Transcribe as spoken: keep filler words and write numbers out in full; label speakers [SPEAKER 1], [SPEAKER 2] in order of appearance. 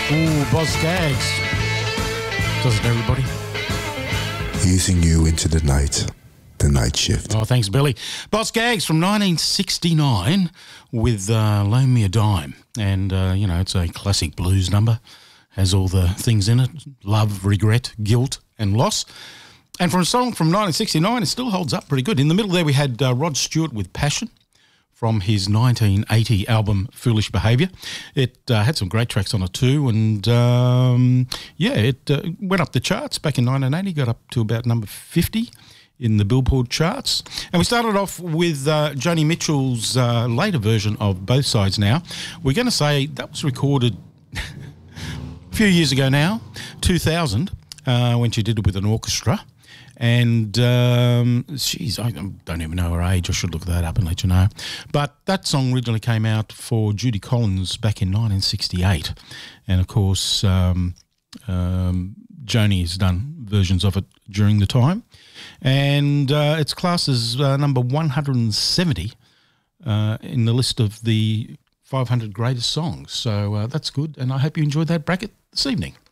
[SPEAKER 1] Ooh, Boz Scaggs. Doesn't everybody?
[SPEAKER 2] Easing you into the night, the night shift.
[SPEAKER 1] Oh, thanks, Billy. Boz Scaggs from nineteen sixty-nine with uh, Loan Me a Dime. And, uh, you know, it's a classic blues number. Has all the things in it, love, regret, guilt and loss. And for a song from nineteen sixty-nine, it still holds up pretty good. In the middle there we had uh, Rod Stewart with Passion from his nineteen eighty album Foolish Behaviour. It uh, had some great tracks on it too, and um, yeah, it uh, went up the charts back in nineteen eighty, got up to about number fifty in the Billboard charts. And we started off with uh, Joni Mitchell's uh, later version of Both Sides Now. We're going to say that was recorded a few years ago now, two thousand, uh, when she did it with an orchestra. And, um, geez, I don't even know her age. I should look that up and let you know. But that song originally came out for Judy Collins back in nineteen sixty-eight. And, of course, um, um, Joni has done versions of it during the time. And uh, it's classed as uh, number one hundred seventy uh, in the list of the five hundred greatest songs. So uh, that's good. And I hope you enjoyed that bracket this evening.